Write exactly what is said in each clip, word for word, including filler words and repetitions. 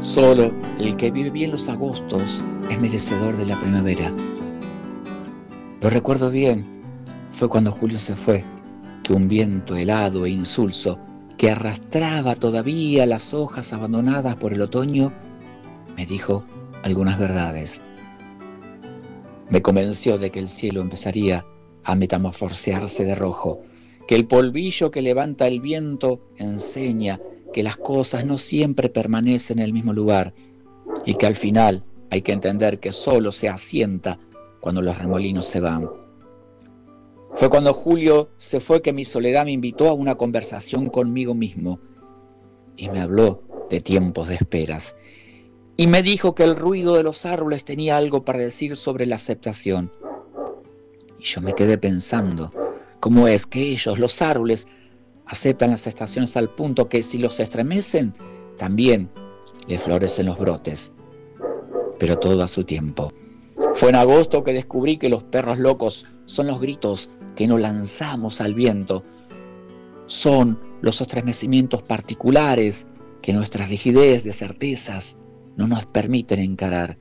Solo el que vive bien los agostos es merecedor de la primavera. Lo recuerdo bien, fue cuando Julio se fue, que un viento helado e insulso, que arrastraba todavía las hojas abandonadas por el otoño, me dijo algunas verdades. Me convenció de que el cielo empezaría a metamorfosearse de rojo, que el polvillo que levanta el viento enseña que las cosas no siempre permanecen en el mismo lugar y que al final hay que entender que solo se asienta cuando los remolinos se van. Fue cuando Julio se fue que mi soledad me invitó a una conversación conmigo mismo y me habló de tiempos de esperas y me dijo que el ruido de los árboles tenía algo para decir sobre la aceptación. Y yo me quedé pensando cómo es que ellos, los árboles, aceptan las estaciones al punto que si los estremecen, también les florecen los brotes. Pero todo a su tiempo. Fue en agosto que descubrí que los perros locos son los gritos que no lanzamos al viento. Son los estremecimientos particulares que nuestra rigidez de certezas no nos permiten encarar.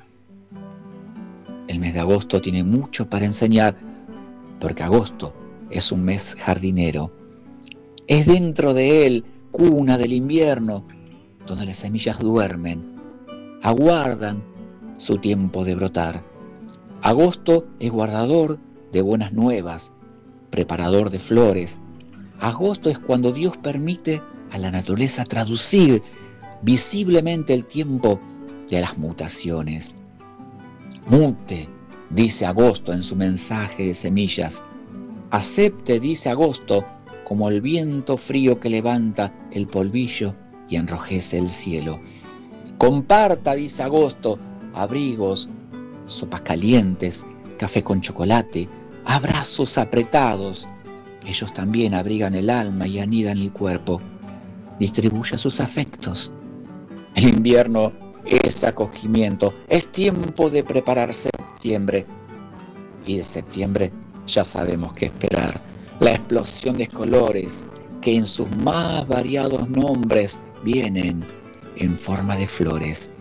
El mes de agosto tiene mucho para enseñar, porque agosto es un mes jardinero. Es dentro de él cuna del invierno, donde las semillas duermen, aguardan su tiempo de brotar. Agosto es guardador de buenas nuevas, preparador de flores. Agosto es cuando Dios permite a la naturaleza traducir visiblemente el tiempo de las mutaciones. Mute, dice agosto en su mensaje de semillas. Acepte, dice agosto, como el viento frío que levanta el polvillo y enrojece el cielo. Comparta, dice agosto, abrigos, sopas calientes, café con chocolate, abrazos apretados. Ellos también abrigan el alma y anidan el cuerpo. Distribuya sus afectos. El invierno es acogimiento, es tiempo de preparar septiembre. Y de septiembre ya sabemos qué esperar. La explosión de colores que en sus más variados nombres vienen en forma de flores.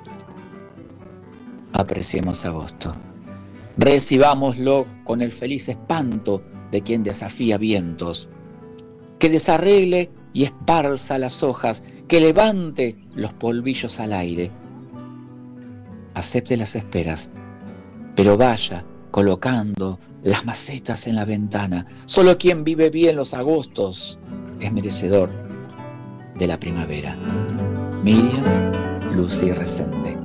Apreciemos agosto. Recibámoslo con el feliz espanto de quien desafía vientos. Que desarregle y esparza las hojas, que levante los polvillos al aire. Acepte las esperas, pero vaya colocando las macetas en la ventana. Solo quien vive bien los agostos es merecedor de la primavera. Miriam Lucy Resende.